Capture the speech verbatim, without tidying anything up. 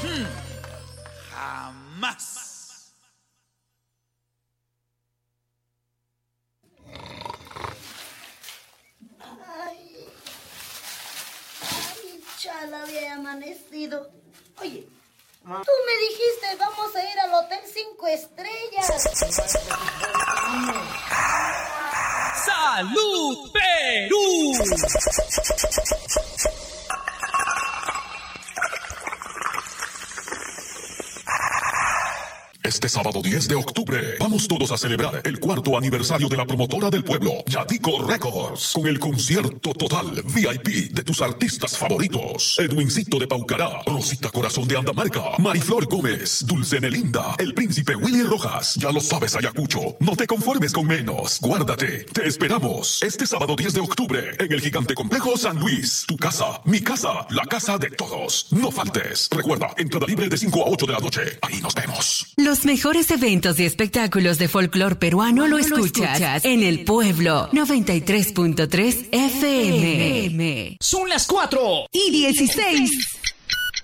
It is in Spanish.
Hmm. Jamás. Ay, ay, chala, había amanecido. Oye, tú me dijiste vamos a ir al Hotel Cinco Estrellas. ¡Salud, Perú! Este sábado diez de octubre vamos todos a celebrar el cuarto aniversario de la promotora del pueblo, Yadico Records, con el concierto total V I P de tus artistas favoritos: Edwincito de Paucará, Rosita Corazón de Andamarca, Mariflor Gómez, Dulce Nelinda, el príncipe Willy Rojas. Ya lo sabes, Ayacucho, no te conformes con menos. Guárdate, te esperamos este sábado diez de octubre en el gigante complejo San Luis. Tu casa, mi casa, la casa de todos. No faltes. Recuerda, entrada libre de cinco a ocho de la noche. Ahí nos vemos. Los mejores eventos y espectáculos de folclor peruano lo escuchas, lo escuchas en El Pueblo noventa y tres punto tres F M. Son las cuatro y dieciséis.